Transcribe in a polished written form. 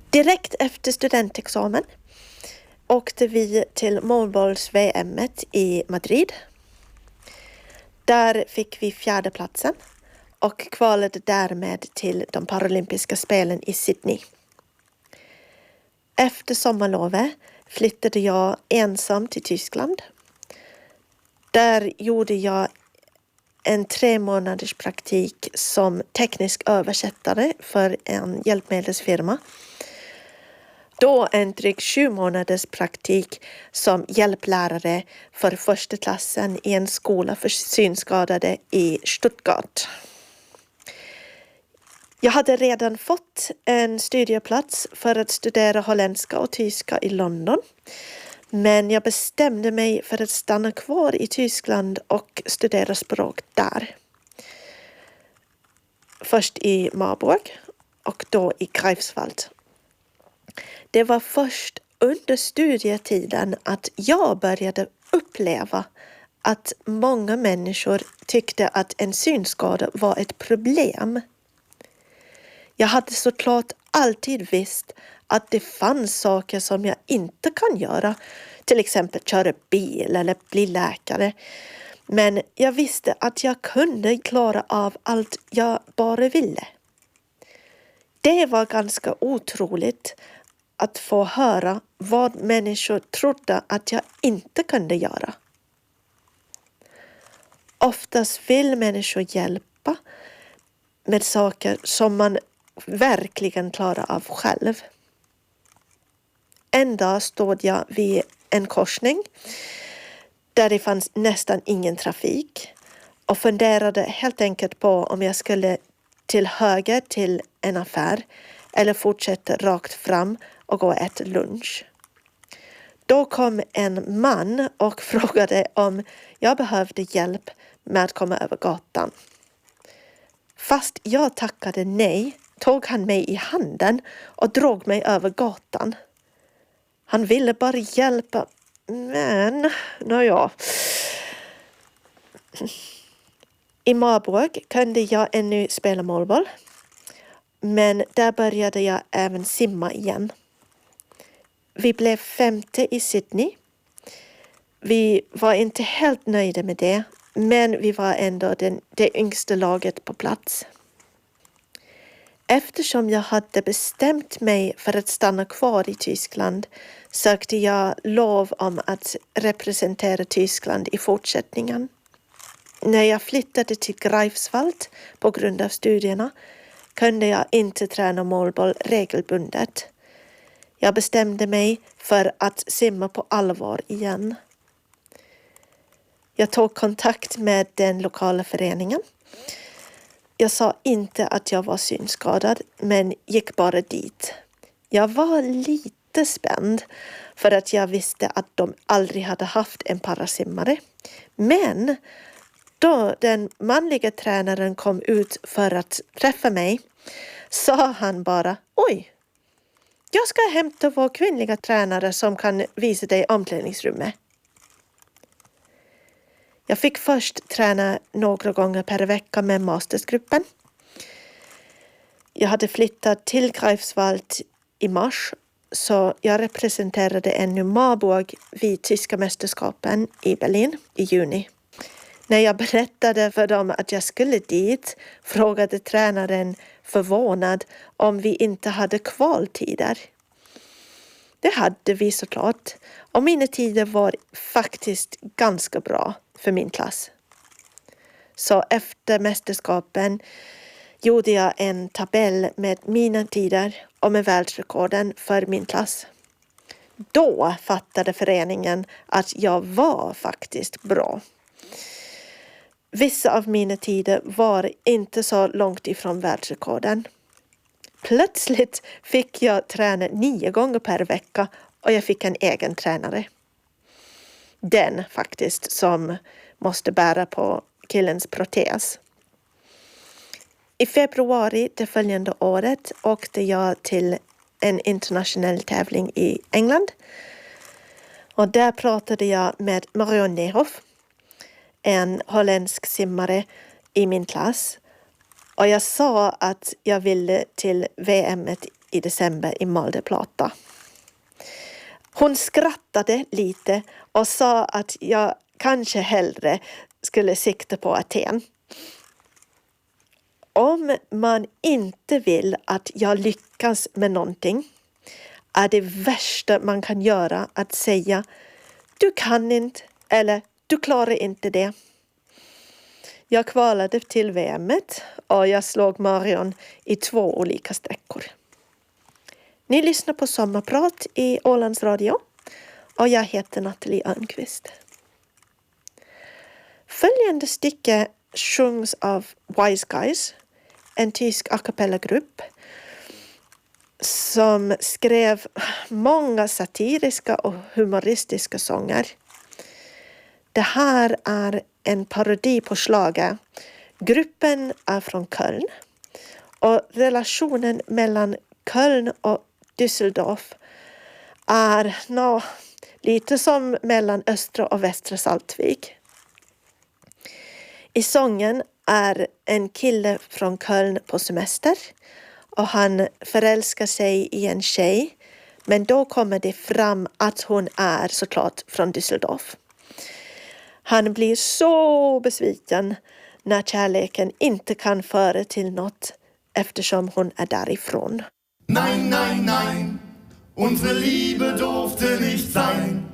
Direkt efter studentexamen åkte vi till målbolls-VM i Madrid. Där fick vi 4:e platsen och kvalade därmed till de paralympiska spelen i Sydney. Efter sommarlovet flyttade jag ensam till Tyskland. Där gjorde jag en 3 månaders praktik som teknisk översättare för en hjälpmedelsfirma. Då en dryg 7 månaders praktik som hjälplärare för första klassen i en skola för synskadade i Stuttgart. Jag hade redan fått en studieplats för att studera holländska och tyska i London. Men jag bestämde mig för att stanna kvar i Tyskland och studera språk där. Först i Marburg och då i Greifswald. Det var först under studietiden att jag började uppleva att många människor tyckte att en synskada var ett problem. Jag hade såklart alltid visst att det fanns saker som jag inte kan göra. Till exempel köra bil eller bli läkare. Men jag visste att jag kunde klara av allt jag bara ville. Det var ganska otroligt att få höra vad människor trodde att jag inte kunde göra. Oftast vill människor hjälpa med saker som man verkligen klarar av själv. En dag stod jag vid en korsning där det fanns nästan ingen trafik och funderade helt enkelt på om jag skulle till höger till en affär eller fortsätta rakt fram och gå och äta lunch. Då kom en man och frågade om jag behövde hjälp med att komma över gatan. Fast jag tackade nej tog han mig i handen och drog mig över gatan. Han ville bara hjälpa, men nåja. I Marburg kunde jag ännu spela målboll, men där började jag även simma igen. Vi blev 5:e i Sydney. Vi var inte helt nöjda med det, men vi var ändå det yngsta laget på plats. Eftersom jag hade bestämt mig för att stanna kvar i Tyskland sökte jag lov om att representera Tyskland i fortsättningen. När jag flyttade till Greifswald på grund av studierna kunde jag inte träna målboll regelbundet. Jag bestämde mig för att simma på allvar igen. Jag tog kontakt med den lokala föreningen. Jag sa inte att jag var synskadad, men gick bara dit. Jag var lite spänd för att jag visste att de aldrig hade haft en parasimmare. Men då den manliga tränaren kom ut för att träffa mig sa han bara: "Oj, jag ska hämta vår kvinnliga tränare som kan visa dig omklädningsrummet." Jag fick först träna några gånger per vecka med mastersgruppen. Jag hade flyttat till Greifswald i mars, så jag representerade ännu Marburg vid tyska mästerskapen i Berlin i juni. När jag berättade för dem att jag skulle dit frågade tränaren förvånad om vi inte hade kvaltider. Det hade vi såklart, och mina tider var faktiskt ganska bra för min klass. Så efter mästerskapen gjorde jag en tabell med mina tider och med världsrekorden för min klass. Då fattade föreningen att jag var faktiskt bra. Vissa av mina tider var inte så långt ifrån världsrekorden. Plötsligt fick jag träna 9 gånger per vecka och jag fick en egen tränare. Den faktiskt som måste bära på killens protes. I februari det följande året åkte jag till en internationell tävling i England. Och där pratade jag med Marion Nehoff, en holländsk simmare i min klass. Och jag sa att jag ville till VM i december i Mar del Plata. Hon skrattade lite och sa att jag kanske hellre skulle sikta på Aten. Om man inte vill att jag lyckas med någonting är det värsta man kan göra att säga du kan inte eller du klarar inte det. Jag kvalade till VM:et och jag slog Marion i 2 olika sträckor. Ni lyssnar på Sommarprat i Ålands Radio och jag heter Nathalie Örnqvist. Följande stycke sjungs av Wise Guys, en tysk a cappella-grupp som skrev många satiriska och humoristiska sånger. Det här är en parodi på schlager. Gruppen är från Köln och relationen mellan Köln och Düsseldorf är lite som mellan östra och västra Saltvik. I sången är en kille från Köln på semester och han förälskar sig i en tjej, men då kommer det fram att hon är såklart från Düsseldorf. Han blir så besviken när kärleken inte kan föra till något eftersom hon är därifrån. Nein, nein, nein, unsere Liebe durfte nicht sein.